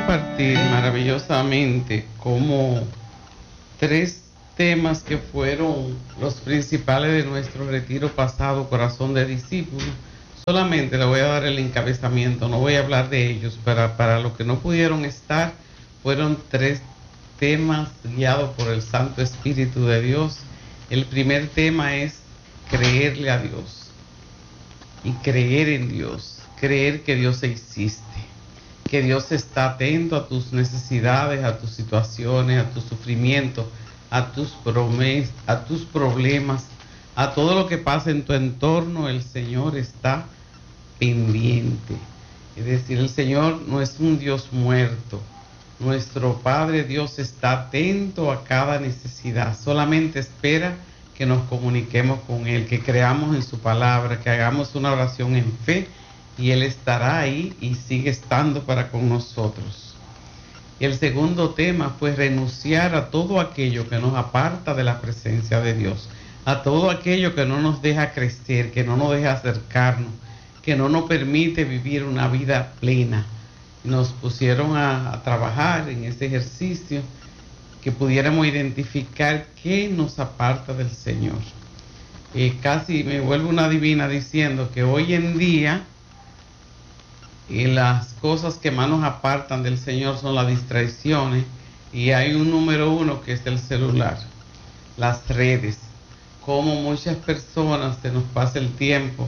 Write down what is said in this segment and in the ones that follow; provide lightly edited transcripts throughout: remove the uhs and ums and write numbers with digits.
compartir maravillosamente como tres temas que fueron los principales de nuestro retiro pasado, Corazón de Discípulo. Solamente le voy a dar el encabezamiento, no voy a hablar de ellos. Para los que no pudieron estar, fueron tres temas guiados por el Santo Espíritu de Dios. El primer tema es creerle a Dios y creer en Dios, creer que Dios existe, que Dios está atento a tus necesidades, a tus situaciones, a tu sufrimiento, a tus problemas, a todo lo que pasa en tu entorno. El Señor está pendiente. Es decir, el Señor no es un Dios muerto. Nuestro Padre Dios está atento a cada necesidad. Solamente espera que nos comuniquemos con Él, que creamos en su palabra, que hagamos una oración en fe, y Él estará ahí y sigue estando para con nosotros. Y el segundo tema fue renunciar a todo aquello que nos aparta de la presencia de Dios, a todo aquello que no nos deja crecer, que no nos deja acercarnos, que no nos permite vivir una vida plena. Nos pusieron a trabajar en ese ejercicio, que pudiéramos identificar qué nos aparta del Señor. Casi me vuelvo una divina diciendo que hoy en día las cosas que más nos apartan del Señor son las distracciones, y hay un número uno que es el celular, las redes. Como muchas personas se nos pasa el tiempo,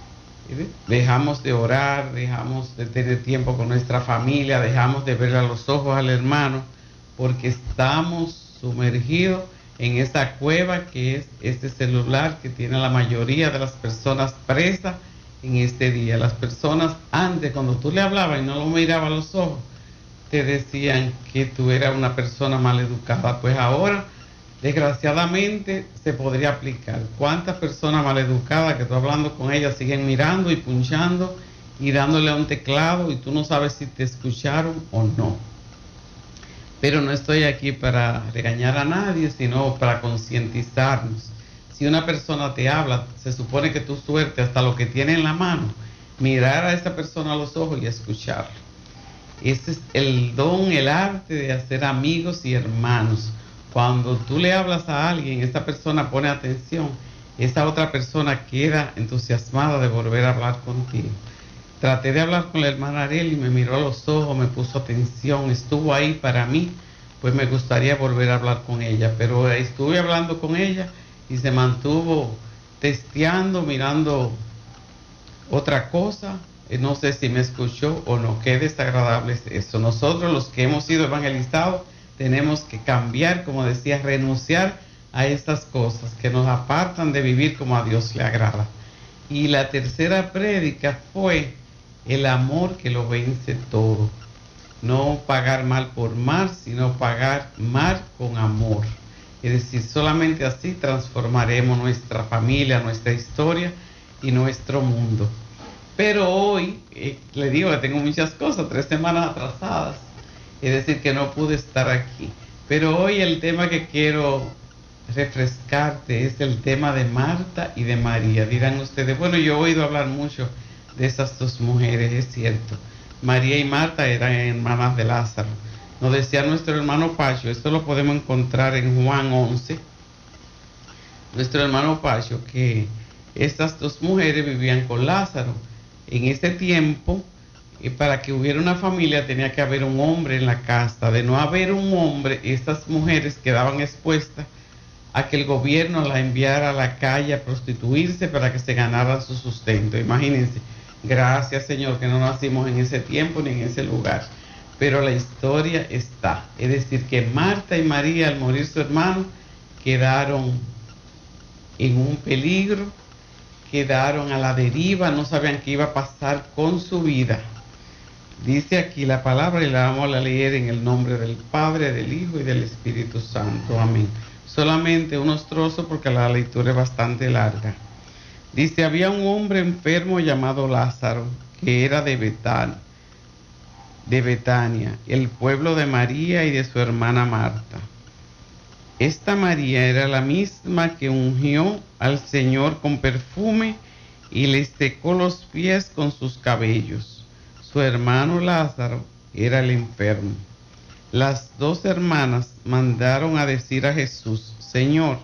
dejamos de orar, dejamos de tener tiempo con nuestra familia, dejamos de ver a los ojos al hermano, porque estamos sumergidos en esa cueva que es este celular que tiene la mayoría de las personas presas en este día. Las personas antes, cuando tú le hablabas y no lo mirabas a los ojos, te decían que tú eras una persona mal educada. Pues ahora, desgraciadamente, se podría aplicar. ¿Cuántas personas mal educadas que tú hablando con ellas siguen mirando y punchando y dándole a un teclado, y tú no sabes si te escucharon o no? Pero no estoy aquí para regañar a nadie, sino para concientizarnos. Si una persona te habla, se supone que tu suerte, hasta lo que tiene en la mano, mirar a esa persona a los ojos y escucharlo. Ese es el don, el arte de hacer amigos y hermanos. Cuando tú le hablas a alguien, esa persona pone atención, esa otra persona queda entusiasmada de volver a hablar contigo. Traté de hablar con la hermana Arely, me miró a los ojos, me puso atención, estuvo ahí para mí. Pues me gustaría volver a hablar con ella, pero estuve hablando con ella y se mantuvo testeando, mirando otra cosa. No sé si me escuchó o no. Qué desagradable es eso. Nosotros, los que hemos sido evangelizados, tenemos que cambiar, como decía, renunciar a estas cosas que nos apartan de vivir como a Dios le agrada. Y la tercera prédica fue el amor que lo vence todo. No pagar mal por mal, sino pagar mal con amor. Es decir, solamente así transformaremos nuestra familia, nuestra historia y nuestro mundo. Pero hoy, le digo que tengo muchas cosas, 3 semanas atrasadas. Es decir, que no pude estar aquí. Pero hoy el tema que quiero refrescarte es el tema de Marta y de María. Dirán ustedes, bueno, yo he oído hablar mucho de esas dos mujeres, es cierto. María y Marta eran hermanas de Lázaro. Nos decía nuestro hermano Pacho, esto lo podemos encontrar en Juan 11. Nuestro hermano Pacho, que estas dos mujeres vivían con Lázaro. En ese tiempo, para que hubiera una familia tenía que haber un hombre en la casa. De no haber un hombre, estas mujeres quedaban expuestas a que el gobierno la enviara a la calle a prostituirse para que se ganara su sustento. Imagínense. Gracias, Señor, que no nacimos en ese tiempo ni en ese lugar. Pero la historia está. Es decir, que Marta y María, al morir su hermano, quedaron en un peligro, quedaron a la deriva, no sabían qué iba a pasar con su vida. Dice aquí la palabra y la vamos a leer en el nombre del Padre, del Hijo y del Espíritu Santo. Amén. Solamente unos trozos porque la lectura es bastante larga. Dice, había un hombre enfermo llamado Lázaro, que era de Betania, el pueblo de María y de su hermana Marta. Esta María era la misma que ungió al Señor con perfume y le secó los pies con sus cabellos. Su hermano Lázaro era el enfermo. Las dos hermanas mandaron a decir a Jesús: Señor,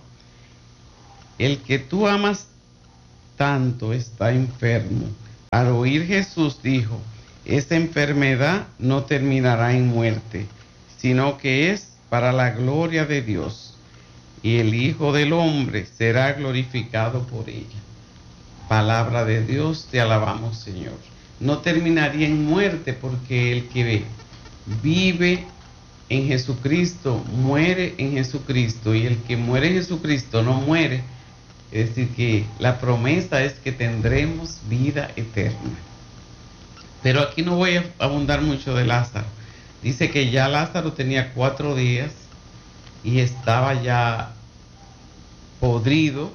el que tú amas tanto está enfermo. Al oír Jesús dijo: esta enfermedad no terminará en muerte, sino que es para la gloria de Dios, y el Hijo del Hombre será glorificado por ella. Palabra de Dios, te alabamos, Señor. No terminaría en muerte, porque el que vive en Jesucristo muere en Jesucristo, y el que muere en Jesucristo no muere. Es decir, que la promesa es que tendremos vida eterna. Pero aquí no voy a abundar mucho de Lázaro. Dice que ya Lázaro tenía 4 días y estaba ya podrido.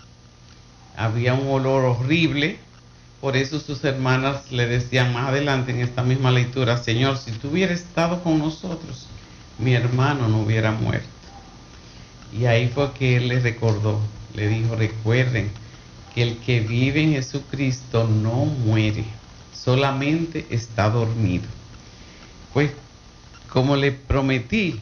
Había un olor horrible. Por eso sus hermanas le decían más adelante en esta misma lectura: Señor, si tú hubieras estado con nosotros, mi hermano no hubiera muerto. Y ahí fue que él les recordó, le dijo: recuerden que el que vive en Jesucristo no muere, solamente está dormido. Pues, como le prometí,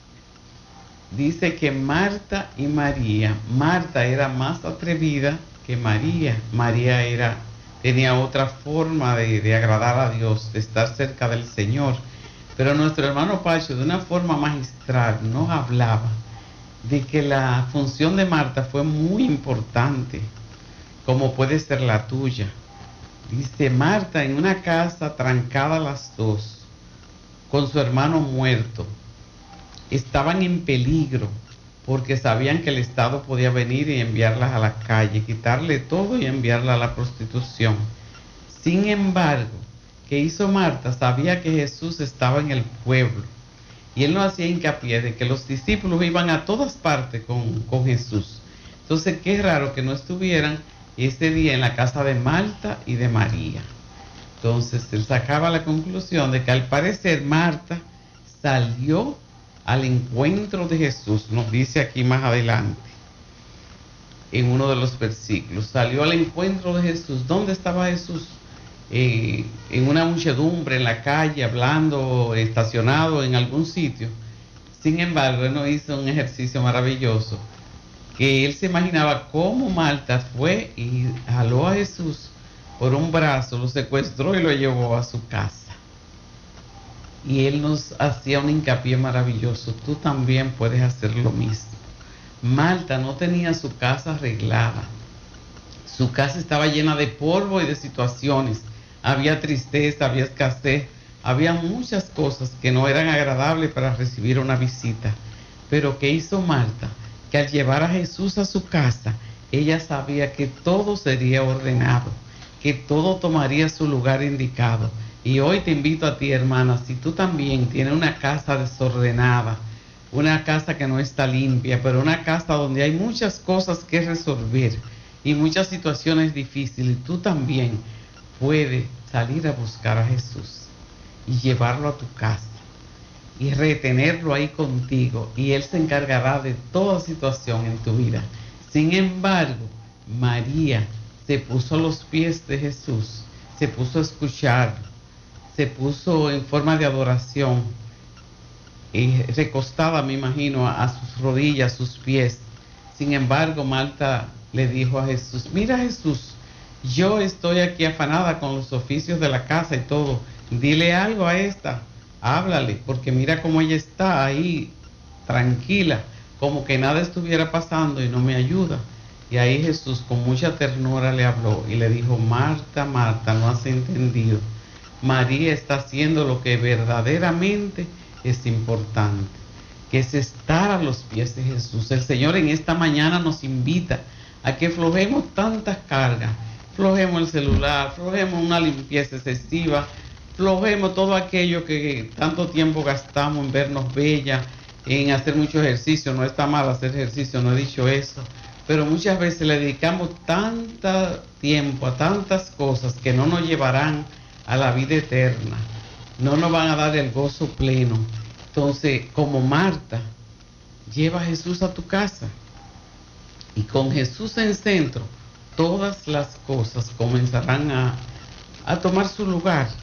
dice que Marta y María, Marta era más atrevida que María. María tenía otra forma de agradar a Dios, de estar cerca del Señor. Pero nuestro hermano Pacho, de una forma magistral, nos hablaba de que la función de Marta fue muy importante, como puede ser la tuya. Dice: Marta, en una casa trancada las dos, con su hermano muerto, estaban en peligro, porque sabían que el Estado podía venir y enviarlas a la calle, quitarle todo y enviarla a la prostitución. Sin embargo, ¿qué hizo Marta? Sabía que Jesús estaba en el pueblo, y él no hacía hincapié de que los discípulos iban a todas partes con Jesús. Entonces, qué raro que no estuvieran ese día en la casa de Marta y de María. Entonces, él sacaba la conclusión de que al parecer Marta salió al encuentro de Jesús. Nos dice aquí más adelante, en uno de los versículos, salió al encuentro de Jesús. ¿Dónde estaba Jesús? En una muchedumbre, en la calle, hablando, estacionado en algún sitio. Sin embargo, él nos hizo un ejercicio maravilloso, que él se imaginaba cómo Marta fue y jaló a Jesús por un brazo, lo secuestró y lo llevó a su casa. Y él nos hacía un hincapié maravilloso: tú también puedes hacer lo mismo. Marta no tenía su casa arreglada. Su casa estaba llena de polvo y de situaciones. Había tristeza, había escasez, había muchas cosas que no eran agradables para recibir una visita. Pero ¿qué hizo Marta? Que al llevar a Jesús a su casa, ella sabía que todo sería ordenado, que todo tomaría su lugar indicado. Y hoy te invito a ti, hermana, si tú también tienes una casa desordenada, una casa que no está limpia, pero una casa donde hay muchas cosas que resolver y muchas situaciones difíciles, tú también puedes salir a buscar a Jesús y llevarlo a tu casa y retenerlo ahí contigo, y Él se encargará de toda situación en tu vida. Sin embargo, María se puso a los pies de Jesús, se puso a escuchar, se puso en forma de adoración, recostada, me imagino, a sus rodillas, a sus pies. Sin embargo, Marta le dijo a Jesús: mira, Jesús, yo estoy aquí afanada con los oficios de la casa y todo. Dile algo a esta, háblale, porque mira cómo ella está ahí, tranquila, como que nada estuviera pasando y no me ayuda. Y ahí Jesús con mucha ternura le habló y le dijo: Marta, Marta, no has entendido. María está haciendo lo que verdaderamente es importante, que es estar a los pies de Jesús. El Señor en esta mañana nos invita a que flojemos tantas cargas, flojemos el celular, flojemos una limpieza excesiva, flojemos todo aquello que tanto tiempo gastamos en vernos bellas, en hacer mucho ejercicio. No está mal hacer ejercicio, no he dicho eso, pero muchas veces le dedicamos tanto tiempo a tantas cosas que no nos llevarán a la vida eterna, no nos van a dar el gozo pleno. Entonces, como Marta, lleva a Jesús a tu casa, y con Jesús en centro, todas las cosas comenzarán a tomar su lugar.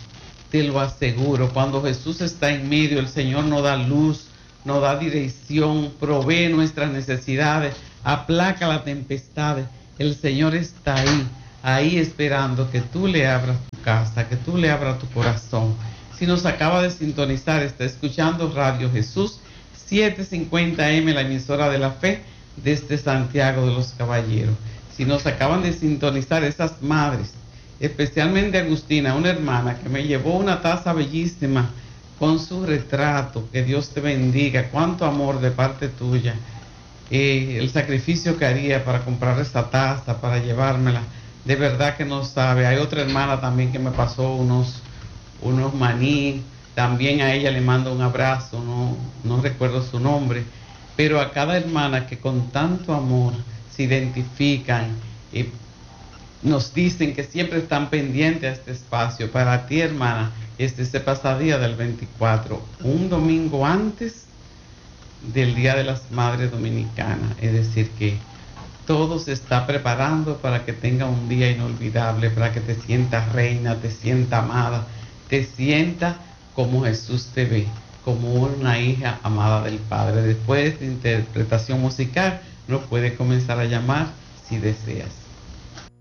te lo aseguro. Cuando Jesús está en medio, el Señor nos da luz, nos da dirección, provee nuestras necesidades, aplaca las tempestades. El Señor está ahí esperando que tú le abras tu casa, que tú le abras tu corazón. Si nos acaba de sintonizar, está escuchando Radio Jesús 750M, la emisora de la fe, desde Santiago de los Caballeros. Si nos acaban de sintonizar, esas madres, especialmente Agustina, una hermana que me llevó una taza bellísima con su retrato, que Dios te bendiga, cuánto amor de parte tuya, el sacrificio que haría para comprar esa taza, para llevármela, de verdad que no sabe. Hay otra hermana también que me pasó unos maní, también a ella le mando un abrazo, no recuerdo su nombre, pero a cada hermana que con tanto amor se identifican y nos dicen que siempre están pendientes a este espacio. Para ti, hermana, ese pasadía del 24, un domingo antes del Día de las Madres Dominicanas, es decir que todo se está preparando para que tenga un día inolvidable, para que te sientas reina, te sientas amada, te sientas como Jesús te ve, como una hija amada del Padre. Después de esta interpretación musical, nos puede comenzar a llamar si deseas.